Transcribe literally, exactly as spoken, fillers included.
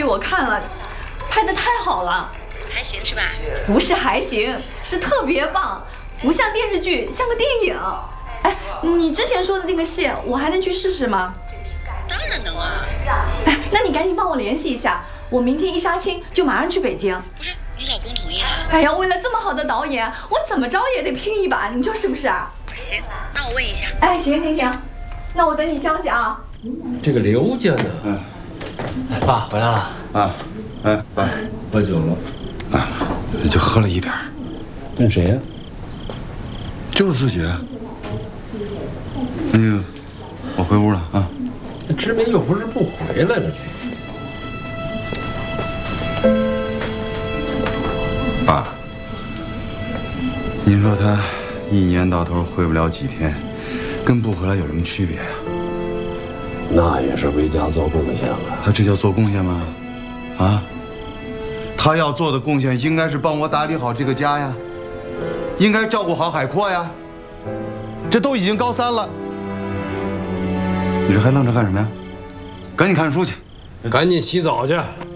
我看了，拍得太好了。 还行是吧？ 不是还行，是特别棒，不像电视剧，像个电影。哎，你之前说的那个戏，我还能去试试吗？ 当然能啊。 哎，那你赶紧帮我联系一下，我明天一杀青就马上去北京。 不是，你老公同意了？ 哎呀，为了这么好的导演，我怎么着也得拼一把，你说是不是啊？ 行，那我问一下。 哎，行行行，那我等你消息啊。 这个刘家呢？ 嗯， 哎，爸回来了啊，哎，爸， 喝酒了啊，就喝了一点。 跟谁呀？ 就自己。那个，我回屋了啊。 那志明又不是不回来了，这爸，您说他一年到头回不了几天，跟不回来有什么区别啊？ 那也是为家做贡献了。 他这叫做贡献吗？啊？他要做的贡献应该是帮我打理好这个家呀，应该照顾好海阔呀。这都已经高三了，你这还愣着干什么呀？赶紧看书去， 赶紧洗澡去。